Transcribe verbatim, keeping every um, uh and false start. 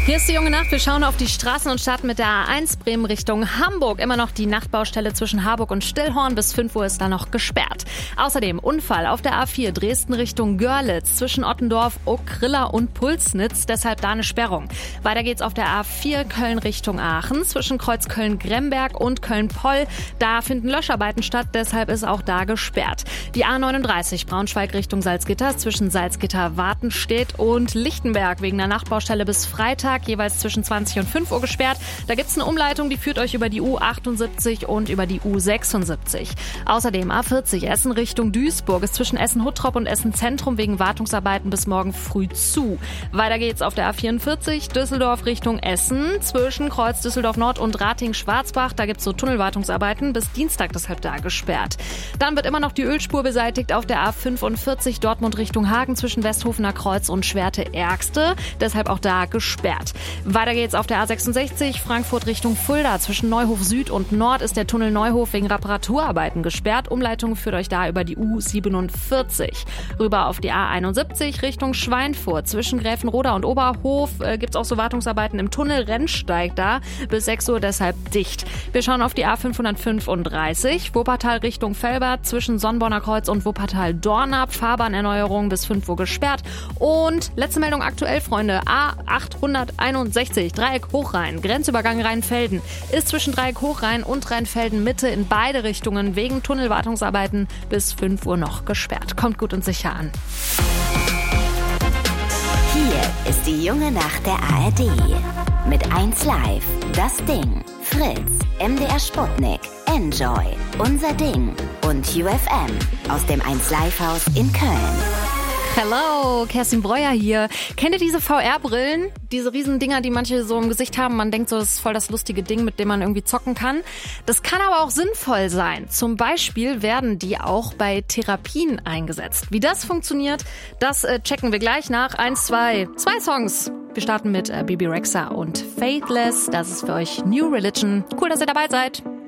Hier ist die junge Nacht. Wir schauen auf die Straßen und starten mit der A eins Bremen Richtung Hamburg. Immer noch die Nachtbaustelle zwischen Harburg und Stillhorn. Bis fünf Uhr ist da noch gesperrt. Außerdem Unfall auf der A vier Dresden Richtung Görlitz zwischen Ottendorf, Okrilla und Pulsnitz. Deshalb da eine Sperrung. Weiter geht's auf der A vier Köln Richtung Aachen zwischen Kreuz Köln-Gremberg und Köln-Poll. Da finden Löscharbeiten statt. Deshalb ist auch da gesperrt. Die A neununddreißig Braunschweig Richtung Salzgitter zwischen Salzgitter-Wartenstedt und Lichtenberg wegen der Nachtbaustelle bis Freitag jeweils zwischen zwanzig und fünf Uhr gesperrt. Da gibt's eine Umleitung, die führt euch über die U achtundsiebzig und über die U sechsundsiebzig. Außerdem A vierzig Essen Richtung Duisburg ist zwischen Essen-Huttrop und Essen-Zentrum wegen Wartungsarbeiten bis morgen früh zu. Weiter geht's auf der A vierundvierzig Düsseldorf Richtung Essen zwischen Kreuz Düsseldorf Nord und Rating-Schwarzbach. Da gibt's so Tunnelwartungsarbeiten bis Dienstag, deshalb da gesperrt. Dann wird immer noch die Ölspur beseitigt auf der A fünfundvierzig Dortmund Richtung Hagen zwischen Westhofener Kreuz und Schwerte-Ergste. Deshalb auch da gesperrt. Weiter geht's auf der A sechsundsechzig Frankfurt Richtung Fulda. Zwischen Neuhof Süd und Nord ist der Tunnel Neuhof wegen Reparaturarbeiten gesperrt. Umleitung führt euch da über die U siebenundvierzig. Rüber auf die A einundsiebzig Richtung Schweinfurt. Zwischen Gräfenroda und Oberhof äh, gibt's auch so Wartungsarbeiten im Tunnel. Rennsteig da bis sechs Uhr, deshalb dicht. Wir schauen auf die A fünfhundertfünfunddreißig Wuppertal Richtung Velbert zwischen Sonnborner Kreuz und Wuppertal-Dornap. Fahrbahnerneuerung bis fünf Uhr gesperrt. Und letzte Meldung aktuell, Freunde. A achthunderteinundsechzig Dreieck Hochrhein, Grenzübergang Rheinfelden, ist zwischen Dreieck Hochrhein und Rheinfelden Mitte in beide Richtungen wegen Tunnelwartungsarbeiten bis fünf Uhr noch gesperrt. Kommt gut und sicher an. Hier ist die junge Nacht der A R D. Mit eins Live, das Ding, Fritz, M D R Sputnik, Enjoy, Unser Ding und U F M aus dem eins Live Haus in Köln. Hello, Kerstin Breuer hier. Kennt ihr diese V R-Brillen? Diese riesen Dinger, die manche so im Gesicht haben. Man denkt so, das ist voll das lustige Ding, mit dem man irgendwie zocken kann. Das kann aber auch sinnvoll sein. Zum Beispiel werden die auch bei Therapien eingesetzt. Wie das funktioniert, das äh, checken wir gleich nach. Eins, zwei, zwei Songs. Wir starten mit äh, Bebe Rexha und Faithless. Das ist für euch New Religion. Cool, dass ihr dabei seid.